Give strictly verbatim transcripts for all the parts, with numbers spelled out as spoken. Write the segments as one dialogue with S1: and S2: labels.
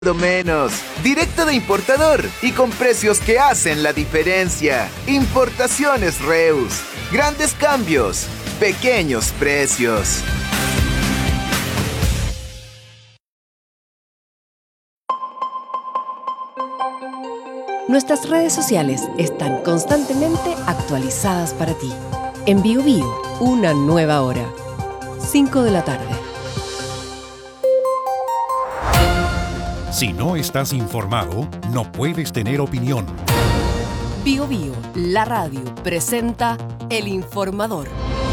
S1: menos, directo de importador y con precios que hacen la diferencia. Importaciones Reus, grandes cambios, pequeños precios.
S2: Nuestras redes sociales están constantemente actualizadas para ti. En Bio Bio, una nueva hora. cinco de la tarde.
S3: Si no estás informado, no puedes tener opinión.
S2: Bio Bio, la radio, presenta El Informador.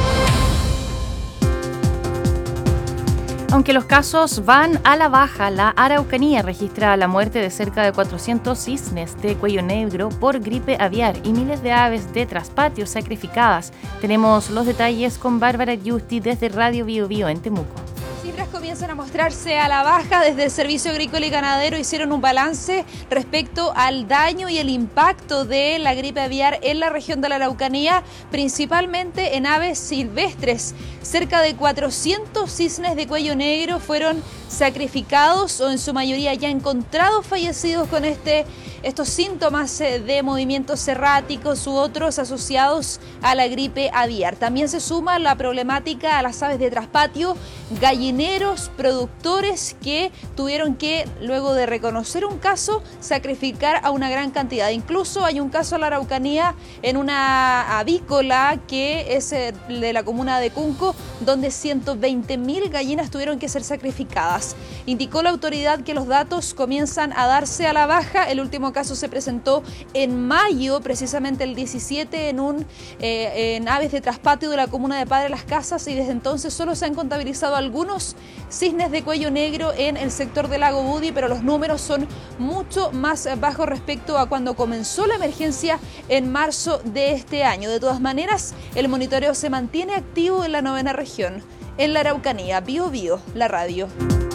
S4: Aunque los casos van a la baja, la Araucanía registra la muerte de cerca de cuatrocientos cisnes de cuello negro por gripe aviar y miles de aves de traspatio sacrificadas. Tenemos los detalles con Bárbara Yusti desde Radio Bio Bio en Temuco.
S5: Cifras comienzan a mostrarse a la baja. Desde el Servicio Agrícola y Ganadero hicieron un balance respecto al daño y el impacto de la gripe aviar en la región de la Araucanía, principalmente en aves silvestres. Cerca de cuatrocientos cisnes de cuello negro fueron sacrificados o en su mayoría ya encontrados fallecidos con este, estos síntomas de movimientos erráticos u otros asociados a la gripe aviar. También se suma la problemática a las aves de traspatio, gallineros, productores que tuvieron que, luego de reconocer un caso, sacrificar a una gran cantidad. Incluso hay un caso en la Araucanía en una avícola que es de la comuna de Cunco, donde ciento veinte mil gallinas tuvieron que ser sacrificadas. Indicó la autoridad que los datos comienzan a darse a la baja. El último caso se presentó en mayo, precisamente el diecisiete, en, un, eh, en aves de traspatio de la comuna de Padre Las Casas, y desde entonces solo se han contabilizado algunos cisnes de cuello negro en el sector del lago Budi, pero los números son mucho más bajos respecto a cuando comenzó la emergencia en marzo de este año. De todas maneras, el monitoreo se mantiene activo en la novena región. En la Araucanía, Bio Bio, la radio.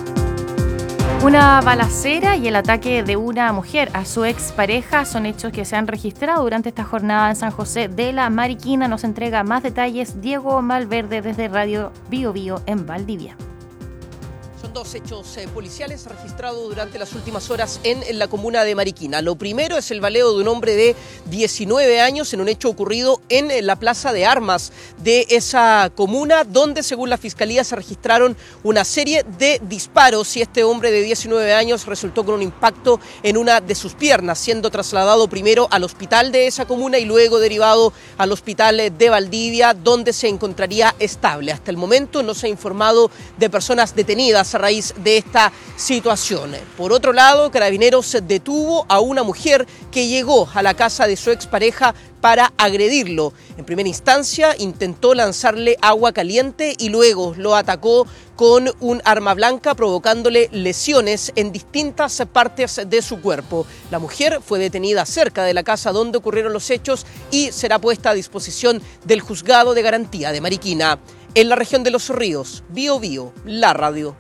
S4: Una balacera y el ataque de una mujer a su expareja son hechos que se han registrado durante esta jornada en San José de la Mariquina. Nos entrega más detalles Diego Malverde desde Radio Bio Bio en Valdivia.
S6: Son dos hechos eh, policiales registrados durante las últimas horas en, en la comuna de Mariquina. Lo primero es el baleo de un hombre de diecinueve años en un hecho ocurrido en, en la plaza de armas de esa comuna, donde según la fiscalía se registraron una serie de disparos y este hombre de diecinueve años resultó con un impacto en una de sus piernas, siendo trasladado primero al hospital de esa comuna y luego derivado al hospital de Valdivia, donde se encontraría estable. Hasta el momento no se ha informado de personas detenidas a raíz de esta situación. Por otro lado, Carabineros detuvo a una mujer que llegó a la casa de su expareja para agredirlo. En primera instancia intentó lanzarle agua caliente y luego lo atacó con un arma blanca, provocándole lesiones en distintas partes de su cuerpo. La mujer fue detenida cerca de la casa donde ocurrieron los hechos y será puesta a disposición del Juzgado de Garantía de Mariquina. En la región de Los Ríos, Bio Bio, la radio.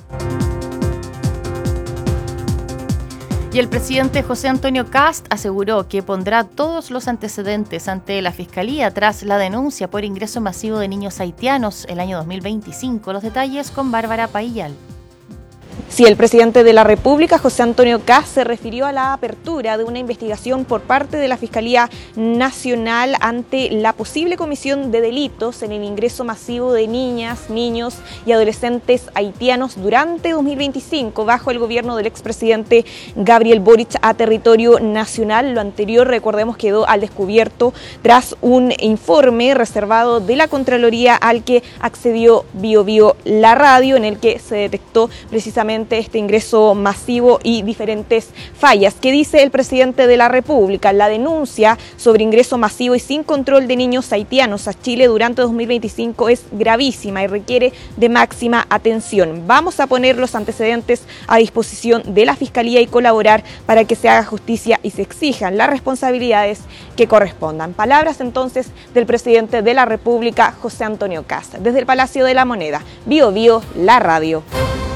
S4: Y el presidente José Antonio Kast aseguró que pondrá todos los antecedentes ante la Fiscalía tras la denuncia por ingreso masivo de niños haitianos el año dos mil veinticinco. Los detalles con Bárbara Paillal.
S7: Sí, el presidente de la República, José Antonio Kast, se refirió a la apertura de una investigación por parte de la Fiscalía Nacional ante la posible comisión de delitos en el ingreso masivo de niñas, niños y adolescentes haitianos durante dos mil veinticinco bajo el gobierno del expresidente Gabriel Boric a territorio nacional. Lo anterior, recordemos, quedó al descubierto tras un informe reservado de la Contraloría al que accedió Bio Bio, la radio, en el que se detectó precisamente este ingreso masivo y diferentes fallas. ¿Qué dice el presidente de la República? La denuncia sobre ingreso masivo y sin control de niños haitianos a Chile durante dos mil veinticinco es gravísima y requiere de máxima atención. Vamos a poner los antecedentes a disposición de la Fiscalía y colaborar para que se haga justicia y se exijan las responsabilidades que correspondan. Palabras entonces del presidente de la República, José Antonio Kast. Desde el Palacio de la Moneda, Bio Bio, la radio.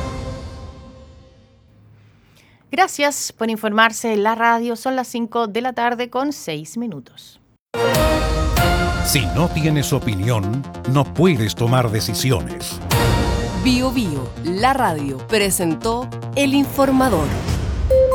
S4: Gracias por informarse en la radio. Son las cinco de la tarde con seis minutos.
S3: Si no tienes opinión, no puedes tomar decisiones.
S2: Bio Bio, la radio, presentó El Informador.